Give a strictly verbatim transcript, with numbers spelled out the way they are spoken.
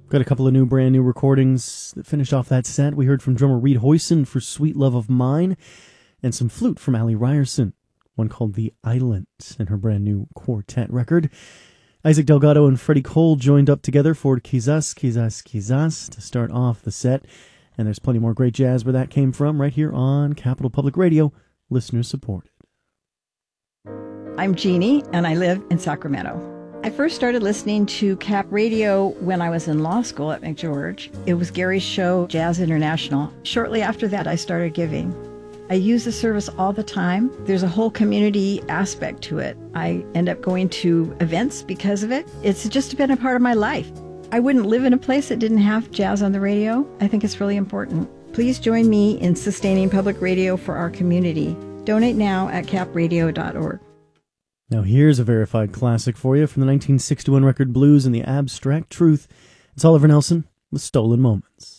Got a couple of new, brand new recordings that finished off that set. We heard from drummer Reed Hoyson for Sweet Love of Mine, and some flute from Allie Ryerson, one called The Island, and her brand new quartet record. Isaac Delgado and Freddie Cole joined up together for Quizás, Quizás, Quizás to start off the set, and there's plenty more great jazz where that came from right here on Capital Public Radio, listener supported. I'm Jeannie, and I live in Sacramento. I first started listening to Cap Radio when I was in law school at McGeorge. It was Gary's show, Jazz International. Shortly after that, I started giving. I use the service all the time. There's a whole community aspect to it. I end up going to events because of it. It's just been a part of my life. I wouldn't live in a place that didn't have jazz on the radio. I think it's really important. Please join me in sustaining public radio for our community. Donate now at cap radio dot org. Now here's a verified classic for you from the nineteen sixty-one record Blues and the Abstract Truth. It's Oliver Nelson with Stolen Moments.